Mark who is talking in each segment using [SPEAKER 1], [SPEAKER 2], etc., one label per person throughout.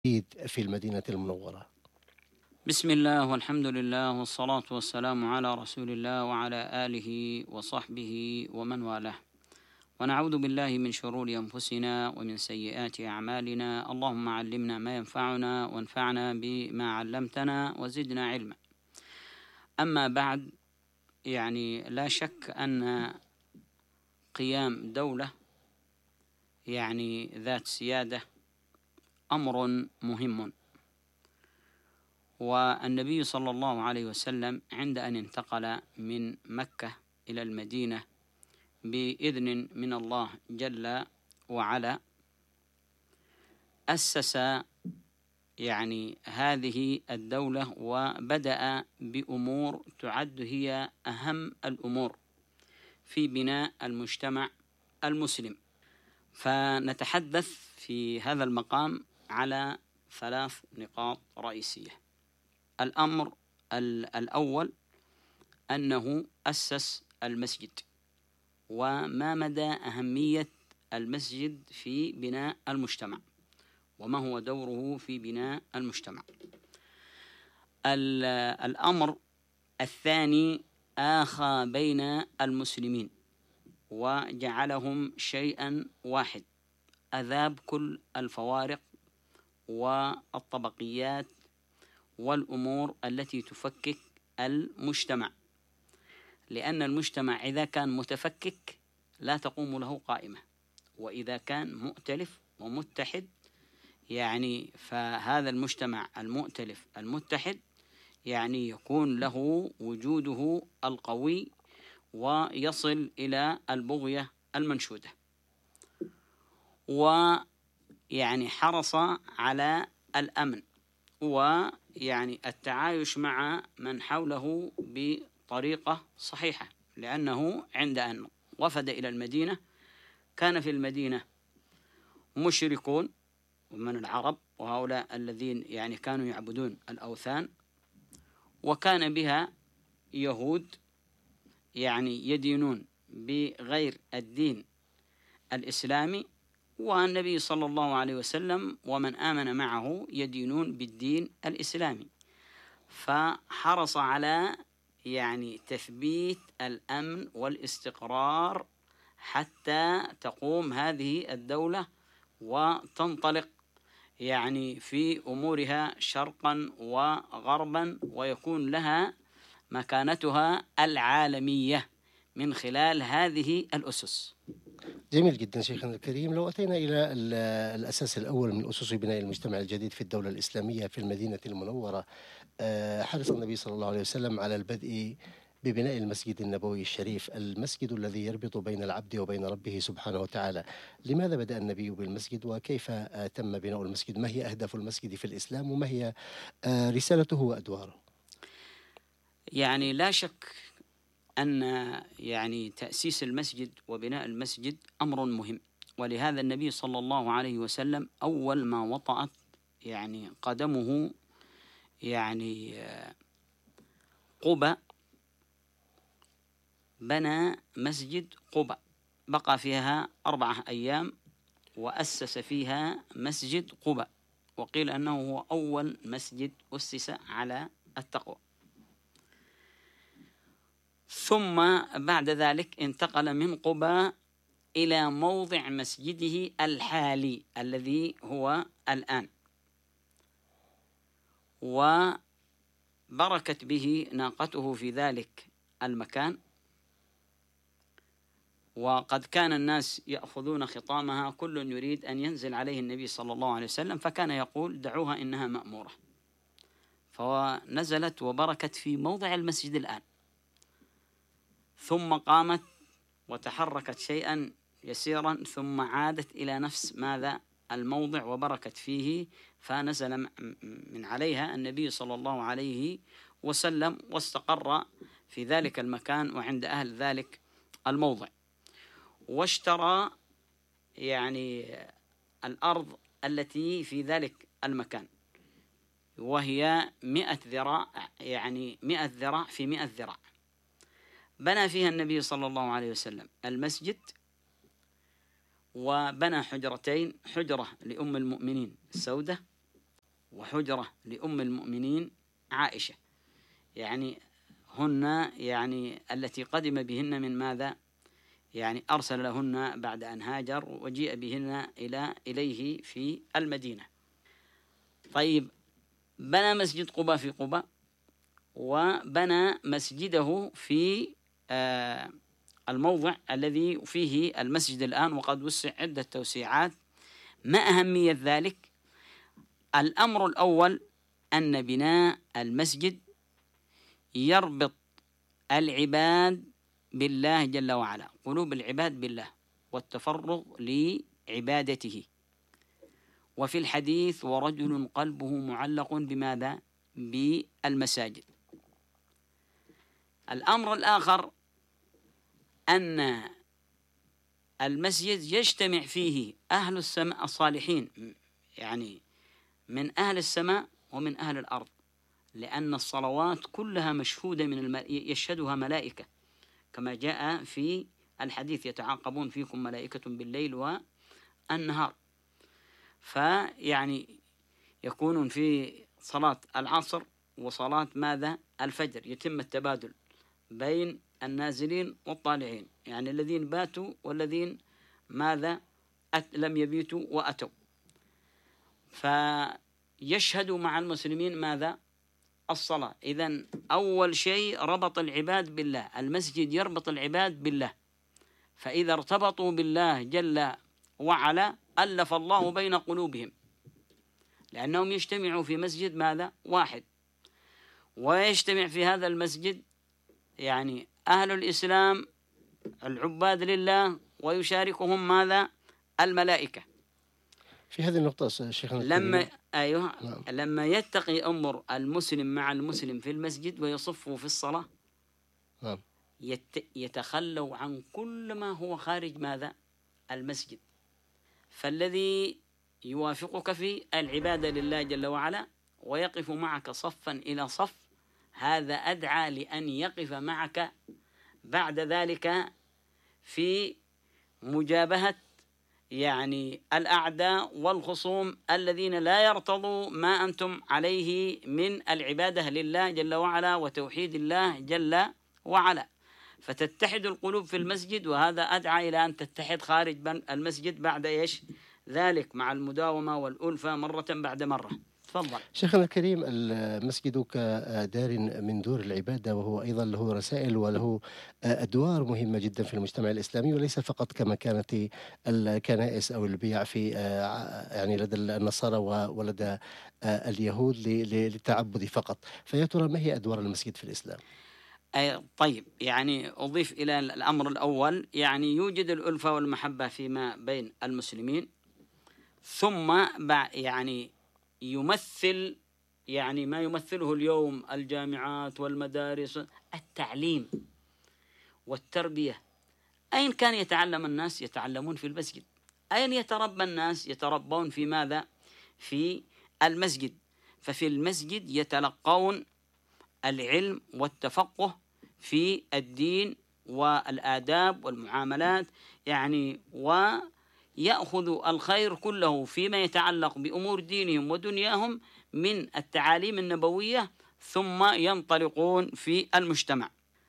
[SPEAKER 1] في المدينة المنورة.
[SPEAKER 2] بسم الله والحمد لله والصلاة والسلام على رسول الله وعلى آله وصحبه ومن والاه، ونعوذ بالله من شرور أنفسنا ومن سيئات أعمالنا. اللهم علمنا ما ينفعنا وانفعنا بما علمتنا وزدنا علما. أما بعد، لا شك أن قيام دولة ذات سيادة أمر مهم، والنبي صلى الله عليه وسلم عند أن انتقل من مكة إلى المدينة بإذن من الله جل وعلا أسس هذه الدولة، وبدأ بأمور تعد هي أهم الأمور في بناء المجتمع المسلم. فنتحدث في هذا المقام على 3 نقاط رئيسية. الأمر الأول أنه أسس المسجد، وما مدى أهمية المسجد في بناء المجتمع، وما هو دوره في بناء المجتمع. الأمر الثاني آخى بين المسلمين وجعلهم شيئا واحد، أذاب كل الفوارق والطبقيات والأمور التي تفكك المجتمع، لأن المجتمع إذا كان متفكك لا تقوم له قائمة، وإذا كان مؤتلف ومتحد فهذا المجتمع المؤتلف المتحد يكون له وجوده القوي ويصل إلى البغية المنشودة، حرص على الأمن التعايش مع من حوله بطريقة صحيحة، لأنه عند أن وفد إلى المدينة كان في المدينة مشركون من العرب، وهؤلاء الذين كانوا يعبدون الأوثان، وكان بها يهود يدينون بغير الدين الإسلامي، والنبي صلى الله عليه وسلم ومن آمن معه يدينون بالدين الإسلامي. فحرص على تثبيت الأمن والاستقرار حتى تقوم هذه الدولة وتنطلق في أمورها شرقا وغربا، ويكون لها مكانتها العالمية من خلال هذه الأسس.
[SPEAKER 1] جميل جدا شيخنا الكريم. لو أتينا إلى الأساس الأول من أسس بناء المجتمع الجديد في الدولة الإسلامية في المدينة المنورة، حرص النبي صلى الله عليه وسلم على البدء ببناء المسجد النبوي الشريف، المسجد الذي يربط بين العبد وبين ربه سبحانه وتعالى. لماذا بدأ النبي بالمسجد، وكيف تم بناء المسجد؟ ما هي أهداف المسجد في الإسلام، وما هي رسالته وأدواره؟
[SPEAKER 2] لا شك أن تأسيس المسجد وبناء المسجد أمر مهم، ولهذا النبي صلى الله عليه وسلم أول ما وطأت قدمه قباء بنى مسجد قباء، بقى فيها 4 أيام وأسس فيها مسجد قباء، وقيل أنه هو أول مسجد أسس على التقوى. ثم بعد ذلك انتقل من قباء إلى موضع مسجده الحالي الذي هو الآن، وبركت به ناقته في ذلك المكان، وقد كان الناس يأخذون خطامها، كل يريد أن ينزل عليه النبي صلى الله عليه وسلم، فكان يقول دعوها إنها مأمورة، فنزلت وبركت في موضع المسجد الآن، ثم قامت وتحركت شيئا يسيرا، ثم عادت إلى نفس ماذا الموضع وبركت فيه، فنزل من عليها النبي صلى الله عليه وسلم واستقر في ذلك المكان وعند أهل ذلك الموضع، واشترى الأرض التي في ذلك المكان، وهي 100 ذراع، 100 ذراع في 100 ذراع. بنى فيها النبي صلى الله عليه وسلم المسجد، وبنى حجرتين، حجرة لأم المؤمنين السودة، وحجرة لأم المؤمنين عائشة، يعني هن يعني التي قدم بهن من ماذا؟ يعني أرسل لهن بعد أن هاجر وجيء بهن إليه في المدينة. طيب، بنى مسجد قباء في قباء، وبنى مسجده في الموضع الذي فيه المسجد الآن، وقد وسع عدة توسيعات. ما أهمية ذلك؟ الأمر الأول أن بناء المسجد يربط العباد بالله جل وعلا، قلوب العباد بالله والتفرغ لعبادته. وفي الحديث: ورجل قلبه معلق بماذا؟ بالمساجد. الأمر الآخر أن المسجد يجتمع فيه أهل السماء الصالحين، يعني من أهل السماء ومن أهل الأرض، لأن الصلوات كلها مشهودة يشهدها ملائكة، كما جاء في الحديث: يتعاقبون فيكم ملائكة بالليل والنهار. فيعني يكونون في صلاة العصر وصلاة ماذا؟ الفجر، يتم التبادل بين النازلين والطالعين، يعني الذين باتوا والذين ماذا؟ لم يبيتوا وأتوا. فيشهدوا مع المسلمين ماذا؟ الصلاة. إذن أول شيء ربط العباد بالله، المسجد يربط العباد بالله، فإذا ارتبطوا بالله جل وعلا ألف الله بين قلوبهم، لأنهم يجتمعوا في مسجد ماذا؟ واحد، ويجتمع في هذا المسجد يعني أهل الإسلام العباد لله، ويشاركهم ماذا؟ الملائكة.
[SPEAKER 1] في هذه النقطة شيخنا
[SPEAKER 2] لما يتقي أمر المسلم مع المسلم في المسجد ويصفوا في الصلاة، يتخلوا عن كل ما هو خارج ماذا؟ المسجد. فالذي يوافقك في العبادة لله جل وعلا ويقف معك صفا إلى صف، هذا أدعى لأن يقف معك بعد ذلك في مجابهة يعني الأعداء والخصوم الذين لا يرتضوا ما أنتم عليه من العبادة لله جل وعلا وتوحيد الله جل وعلا، فتتحد القلوب في المسجد، وهذا أدعى إلى أن تتحد خارج المسجد بعد إيش ذلك، مع المداومة والألفة مرة بعد مرة. تفضل
[SPEAKER 1] شيخنا الكريم. المسجد كدار من دور العبادة، وهو أيضا له رسائل وله أدوار مهمة جدا في المجتمع الإسلامي، وليس فقط كما كانت الكنائس أو البيع في يعني لدى النصارى ولدى اليهود للتعبد فقط. فيا ترى ما هي أدوار المسجد في الإسلام؟
[SPEAKER 2] طيب، يعني أضيف إلى الأمر الأول، يعني يوجد الألفة والمحبة فيما بين المسلمين، ثم يعني يمثل يعني ما يمثله اليوم الجامعات والمدارس، التعليم والتربية. أين كان يتعلم الناس؟ يتعلمون في المسجد. أين يتربى الناس؟ يتربون في ماذا؟ في المسجد. ففي المسجد يتلقون العلم والتفقه في الدين والآداب والمعاملات، يعني ويأخذ الخير كله فيما يتعلق بأمور دينهم ودنياهم من التعاليم النبوية، ثم ينطلقون في المجتمع.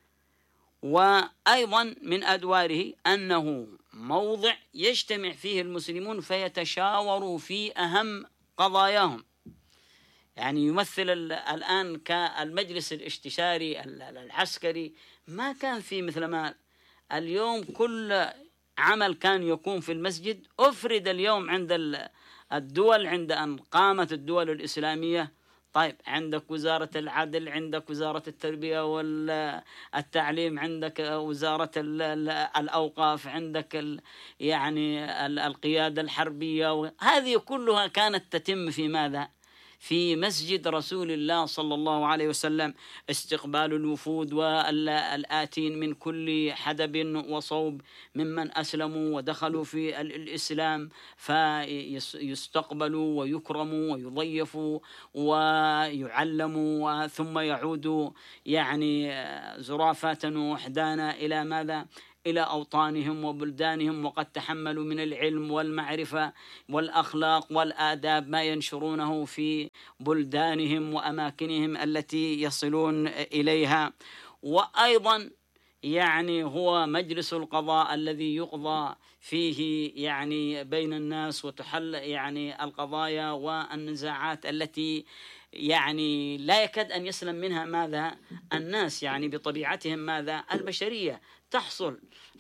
[SPEAKER 2] وأيضا من أدواره أنه موضع يجتمع فيه المسلمون فيتشاوروا في أهم قضاياهم، يعني يمثل الآن كالمجلس الاستشاري العسكري، ما كان في مثل ما اليوم كل عمل كان يكون في المسجد أفرد اليوم عند الدول، عند أن قامت الدول الإسلامية. طيب، عندك وزارة العدل، عندك وزارة التربية والتعليم، عندك وزارة الأوقاف، عندك يعني القيادة الحربية، هذه كلها كانت تتم في ماذا؟ في مسجد رسول الله صلى الله عليه وسلم. استقبال الوفود والآتين من كل حدب وصوب ممن أسلموا ودخلوا في الإسلام، فيستقبلوا ويكرموا ويضيفوا ويعلموا، ثم يعودوا يعني زرافة وحدانا إلى ماذا؟ إلى أوطانهم وبلدانهم، وقد تحملوا من العلم والمعرفة والأخلاق والآداب ما ينشرونه في بلدانهم وأماكنهم التي يصلون إليها. وأيضا يعني هو مجلس القضاء الذي يقضى فيه يعني بين الناس، وتحل يعني القضايا والنزاعات التي يعني لا يكاد أن يسلم منها ماذا الناس، يعني بطبيعتهم ماذا البشرية تحصل،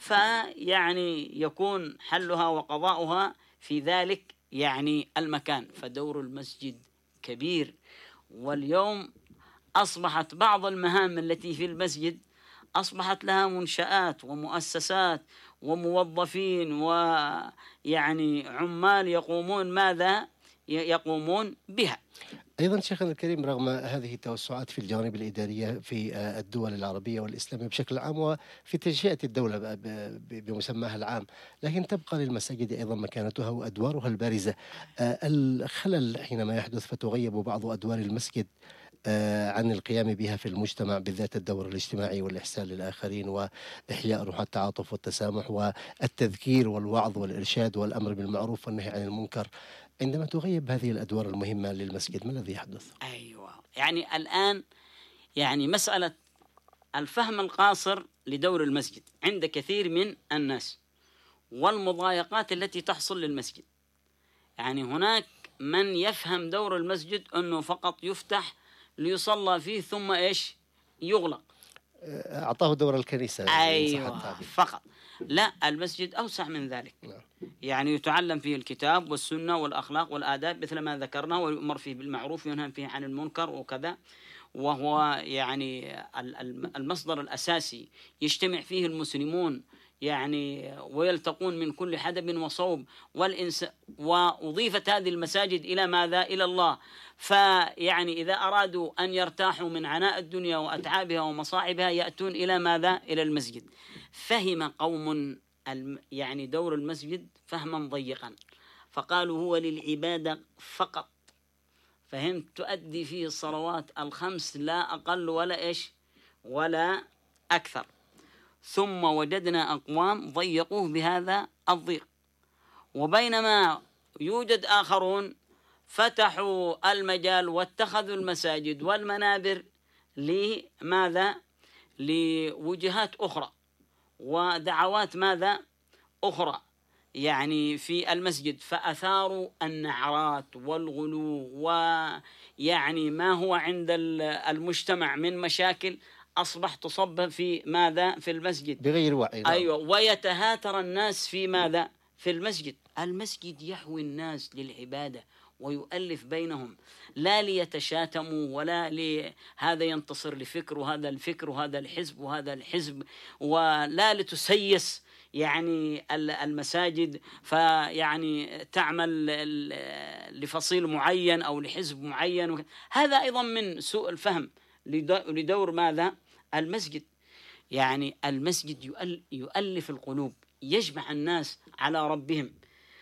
[SPEAKER 2] فيعني يكون حلها وقضاؤها في ذلك يعني المكان. فدور المسجد كبير. واليوم أصبحت بعض المهام التي في المسجد أصبحت لها منشآت ومؤسسات وموظفين ويعني عمال يقومون ماذا يقومون بها.
[SPEAKER 1] أيضا شيخنا الكريم، رغم هذه التوسعات في الجوانب الإدارية في الدول العربية والإسلامية بشكل عام وفي تنشئة الدولة بمسماها العام، لكن تبقى للمساجد أيضا مكانتها وأدوارها البارزة. الخلل حينما يحدث فتغيب بعض أدوار المسجد عن القيام بها في المجتمع، بالذات الدور الاجتماعي والإحسان للآخرين وإحياء روح التعاطف والتسامح والتذكير والوعظ والإرشاد والأمر بالمعروف والنهي عن المنكر. عندما تغيب هذه الأدوار المهمة للمسجد، ما الذي يحدث؟
[SPEAKER 2] أيوة، يعني الآن يعني مسألة الفهم القاصر لدور المسجد عند كثير من الناس والمضايقات التي تحصل للمسجد. يعني هناك من يفهم دور المسجد أنه فقط يفتح ليصلى فيه ثم إيش يغلق،
[SPEAKER 1] أعطاه دور الكنيسة.
[SPEAKER 2] أيوة فقط. لا، المسجد أوسع من ذلك. يعني يتعلم فيه الكتاب والسنة والأخلاق والآداب مثل ما ذكرنا، ويؤمر فيه بالمعروف وينهى فيه عن المنكر وكذا. وهو يعني المصدر الأساسي يجتمع فيه المسلمون يعني ويلتقون من كل حدب وصوب وأضيفت هذه المساجد إلى ماذا؟ إلى الله. فيعني إذا أرادوا أن يرتاحوا من عناء الدنيا وأتعابها ومصاعبها يأتون إلى ماذا؟ إلى المسجد. فهم قوم يعني دور المسجد فهما ضيقا، فقالوا هو للعبادة فقط، فهمت، تؤدي فيه الصلوات الخمس لا أقل ولا إيش ولا أكثر. ثم وجدنا أقوام ضيقوه بهذا الضيق، وبينما يوجد آخرون فتحوا المجال واتخذوا المساجد والمنابر لماذا؟ لوجهات أخرى ودعوات ماذا؟ أخرى يعني في المسجد، فأثاروا النعرات والغلو ويعني ما هو عند المجتمع من مشاكل أصبح تصب في ماذا؟ في المسجد
[SPEAKER 1] بغير وعي.
[SPEAKER 2] أيوة، ويتهاتر الناس في ماذا؟ في المسجد. المسجد يحوي الناس للعبادة ويؤلف بينهم، لا ليتشاتموا ولا هذا ينتصر لفكر وهذا الفكر وهذا الحزب وهذا الحزب، ولا لتسيس يعني المساجد فيعني تعمل لفصيل معين أو لحزب معين. هذا أيضا من سوء الفهم لدور ماذا؟ المسجد. يعني المسجد يؤلف القلوب، يجمع الناس على ربهم،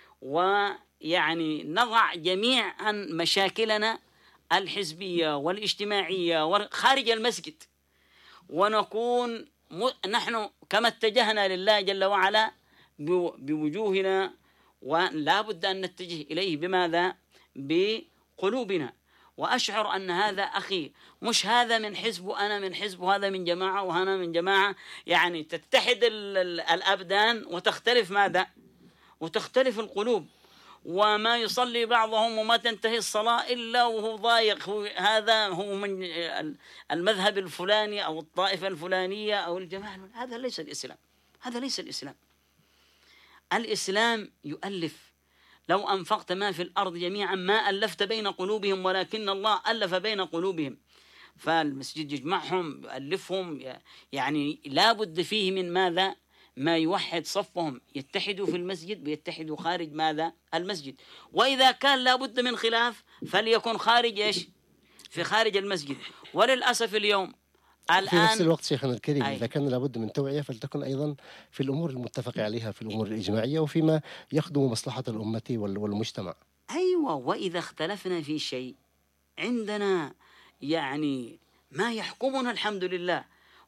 [SPEAKER 2] ويعني نضع جميعا مشاكلنا الحزبية والاجتماعية خارج المسجد، ونكون نحن كما اتجهنا لله جل وعلا بوجوهنا، ولا بد أن نتجه إليه بماذا؟ بقلوبنا. وأشعر أن هذا أخي، مش هذا من حزب وأنا من حزب وهذا من جماعة وأنا من جماعة، يعني تتحد الأبدان وتختلف ماذا؟ وتختلف القلوب، وما يصلي بعضهم وما تنتهي الصلاة إلا وهو ضايق، هذا هو من المذهب الفلاني أو الطائفة الفلانية أو الجماعة. هذا ليس الإسلام، هذا ليس الإسلام. الإسلام يؤلف. لو أنفقت ما في الأرض جميعا ما ألفت بين قلوبهم ولكن الله ألف بين قلوبهم. فالمسجد يجمعهم يؤلفهم، يعني لا بد فيه من ماذا؟ ما يوحد صفهم، يتحدوا في المسجد ويتحدوا خارج ماذا؟ المسجد. وإذا كان لا بد من خلاف فليكن خارج إيش؟ في خارج المسجد. وللأسف اليوم الآن
[SPEAKER 1] في نفس الوقت شيخنا الكريم، إذا كان لابد من توعية فلتكن أيضا في الأمور المتفق عليها، في الأمور الإجماعية وفيما يخدم مصلحة الأمة والمجتمع.
[SPEAKER 2] أيوة، وإذا اختلفنا في شيء عندنا يعني ما يحكمنا الحمد لله،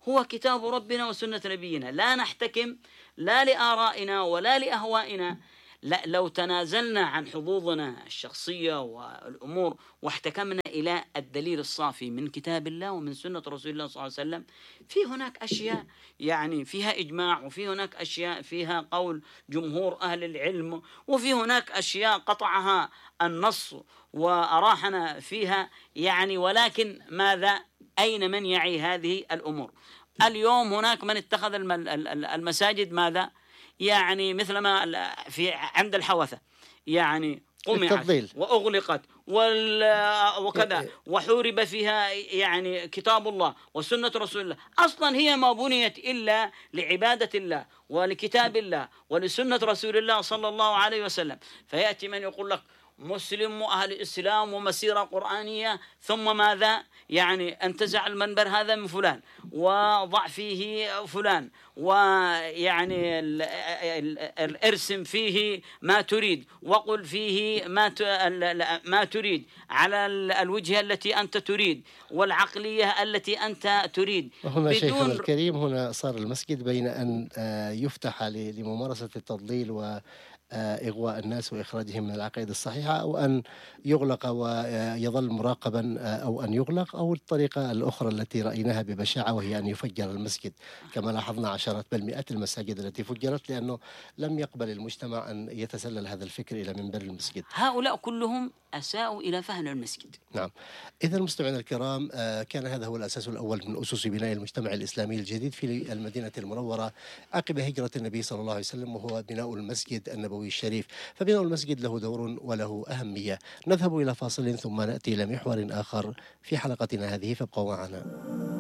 [SPEAKER 2] هو كتاب ربنا وسنة نبينا، لا نحتكم لا لآرائنا ولا لأهوائنا. لا، لو تنازلنا عن حظوظنا الشخصية والأمور واحتكمنا إلى الدليل الصافي من كتاب الله ومن سنة رسول الله صلى الله عليه وسلم، في هناك أشياء يعني فيها إجماع، وفي هناك أشياء فيها قول جمهور أهل العلم، وفي هناك أشياء قطعها النص وأراحنا فيها يعني. ولكن ماذا؟ أين من يعي هذه الأمور؟ اليوم هناك من اتخذ المساجد ماذا؟ يعني مثلما في عند الحوثة، يعني قمعت وأغلقت وكذا وحورب فيها يعني كتاب الله وسنة رسول الله. أصلا هي ما بنيت إلا لعبادة الله ولكتاب الله ولسنة رسول الله صلى الله عليه وسلم. فيأتي من يقول لك مسلم وأهل الإسلام ومسيرة قرآنية، ثم ماذا؟ يعني انتزع المنبر هذا من فلان وضع فيه فلان، ويعني ارسم فيه ما تريد وقل فيه ما تريد على الوجهة التي أنت تريد والعقلية التي أنت تريد.
[SPEAKER 1] وهنا شيخنا الكريم، هنا صار المسجد بين أن يفتح لممارسة التضليل وإغواء الناس وإخراجهم من العقائد الصحيحة، أو أن يغلق ويظل مراقبا، أو أن يغلق، أو الطريقة الأخرى التي رأيناها ببشاعة وهي أن يفجر المسجد، كما لاحظنا عشرات بل مئات المساجد التي فجرت لأنه لم يقبل المجتمع أن يتسلل هذا الفكر إلى منبر المسجد.
[SPEAKER 2] هؤلاء كلهم أساءوا إلى فهم المسجد.
[SPEAKER 1] نعم. إذا مستمعينا الكرام، كان هذا هو الأساس الأول من أسس بناء المجتمع الإسلامي الجديد في المدينة المنورة عقب هجرة النبي صلى الله عليه وسلم، وهو بناء المسجد النبوي الشريف. فبناء المسجد له دور وله أهمية. نذهب إلى فاصل ثم نأتي إلى محور آخر في حلقتنا هذه، فابقوا معنا.